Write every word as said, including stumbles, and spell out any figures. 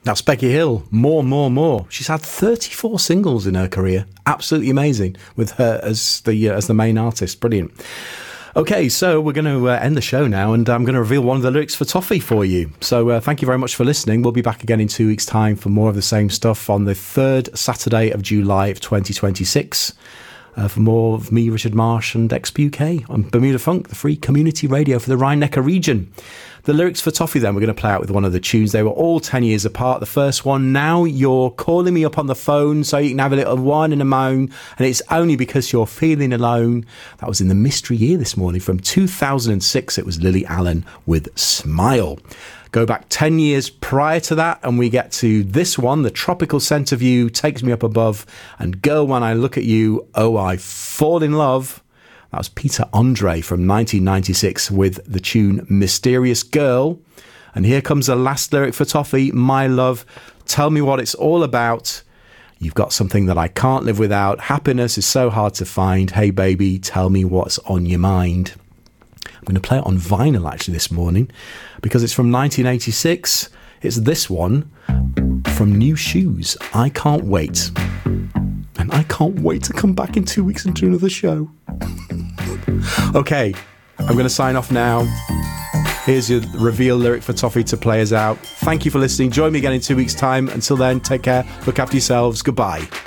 That's Becky Hill. More, more, more. She's had thirty-four singles in her career. Absolutely amazing, with her as the uh, as the main artist. Brilliant. Okay, so we're going to uh, end the show now, and I'm going to reveal one of the lyrics for Toffee for you. So uh, thank you very much for listening. We'll be back again in two weeks' time for more of the same stuff on the third Saturday of July of twenty twenty-six. Uh, for more of me, Richard Marsh, and X P U K on Bermuda Funk, the free community radio for the Rhine-Neckar region. The lyrics for Toffee, then, we're going to play out with one of the tunes. They were all ten years apart. The first one, Now You're Calling Me Up on the Phone so you can have a little whine and a moan, and it's only because you're feeling alone. That was in the Mystery Year this morning. From two thousand six, it was Lily Allen with Smile. Go back ten years prior to that, and we get to this one, The Tropical Scent of You, Takes Me Up Above, and Girl, When I Look at You, Oh, I Fall in Love. That was Peter Andre from nineteen ninety-six with the tune Mysterious Girl. And here comes the last lyric for Toffee, My Love, Tell Me What It's All About. You've got something that I can't live without. Happiness is so hard to find. Hey, baby, tell me what's on your mind. I'm going to play it on vinyl, actually, this morning, because it's from nineteen eighty-six. It's this one from New Shoes, I Can't Wait. And I can't wait to come back in two weeks and do another show. Okay, I'm going to sign off now. Here's your reveal lyric for Toffee to play us out. Thank you for listening. Join me again in two weeks' time. Until then, take care. Look after yourselves. Goodbye.